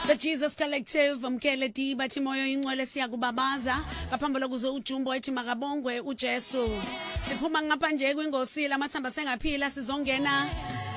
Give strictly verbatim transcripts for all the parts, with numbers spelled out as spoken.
The Jesus Collective umkele di bathi moyo ingcwele siyakubabaza ngaphambula kuzo uJumbo ethi makabongwe uJesu siphuma ngapha nje kwingosila amathamba sengaphila sizongena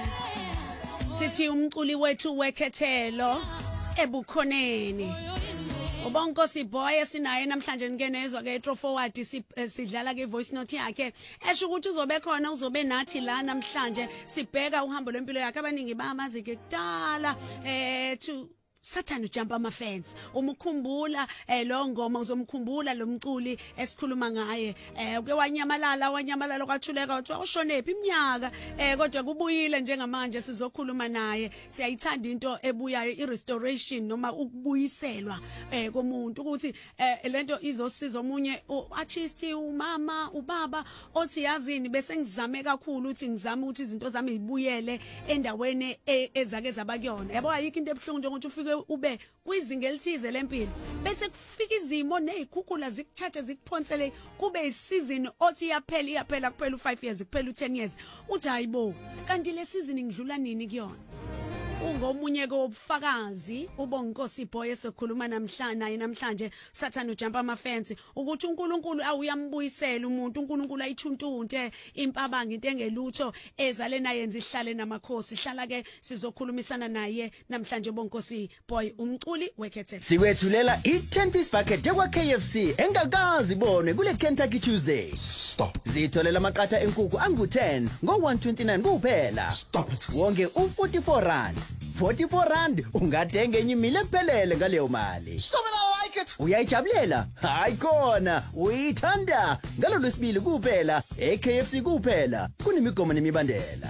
sithi umculi wethu wekhethelo ebukhoneni Ubonkosi boy sinaye namhlanje ngenezwa ke Throw Forward sidlala ke voice note yakhe esho ukuthi uzobe khona uzobe nathi la namhlanje sibheka uhambo lwempilo yakhe abaningi bamazi ke kudala eh to Sathana ujump ama fans umukhumbula eh lo ngoma uzomkhumbula lo mculi esikhuluma ngaye eh uke wanyamalala wanyamalala kwathuleka wathi ushonephi iminyaka eh kodwa kubuyile njengamanje sizokhuluma naye siyayithanda into ebuyayo i-restoration noma ukubuyiselwa eh komuntu ukuthi eh lento izosiza omunye artist umama ubaba othi yazini bese ngizame kakhulu ukuthi ngizame ukuthi izinto zami zibuyele endaweni ezake zabakuyona yabo ayikho into ebhlungu njengokuthi ufike ube kwizinga elithize lempilo bese kufika izimo nezikhukhula zikuthathe zikuphonsele kube isizini othi yaphela iyaphela kuphela u5 years kuphela u10 years uthi hayibo kanti le season ngidlula nini kuyona ungomunye kobufakazi ubonkosi boy esokhuluma namhlanje naye namhlanje Sathana ujumpa ama fans ukuthi uNkulunkulu awuyambuyisela umuntu uNkulunkulu ayithuntunte impabanga into engelutho ezale naye yenza ihlale namakhosi ihlala ke sizokhulumisana naye namhlanje bonkosi boy umculi wekhethelo siwethulela i10 piece bucket ekwa K F C engakazi ibone kule Kentucky Tuesday Stop. Zitholela amaqatha enkukhu angu ten ngo one twenty-nine kuphela. Stop it. Wonke u forty-four rand. forty-four rand ungathenga enye imile ephelele ngaleyo mali. Stop it, I like it. Uyayijabulela? Hayi khona, uyithanda. Ngalo lwesibili kuphela, e-K F C kuphela. Kunemigomo nemibandela.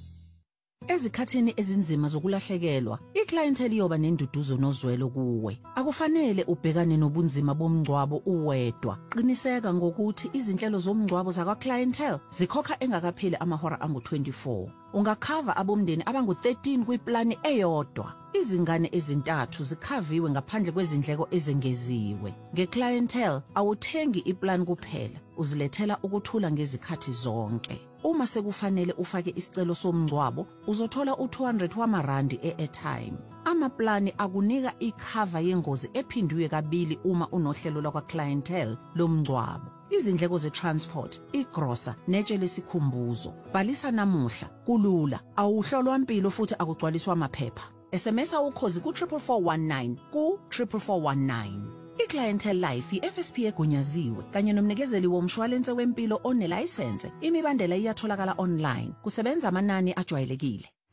Ezikhathini ezinzima zokulahlekelwa, iclientele iyoba nenduduzo nozwelo kuwe. Akufanele ubhekane nobunzima bomngcwabo uwedwa. Qiniseka ngokuthi izinhlelo zomngcwabo zakwa clientele zikhokha engakapheli amahora angu twenty-four. Ungakhava abomndeni abangu thirteen kwiplani eyodwa. Izingane ezintathu zikhaviwe ngaphandle kwezindleko ezengeziwe. Ngeclientele awuthengi iplan kuphela, uzilethela ukuthula ngezikhathi zonke. Uma sekufanele ufake isicelo somngcwabo, uzothola u two hundred wamarandi e-airtime. Amaplani akunika ikhava yengozi ephindwe kabili uma unohlelo lakwa clientele lomngcwabo. Izindleko ze-transport, igrosa, netshe lesikhumbuzo. Bhalisa namuhla, kulula, awuhlolwa impilo futhi akugcwaliswa amaphepha. S M S ukhozi ku four four one nine ku four four one nine. I-Clientele Life i-F S P egunyaziwe kanye nomnikezeli womshwalense wempilo onelicense. Imibandela iyatholakala online. Kusebenza amanani ajwayelekile.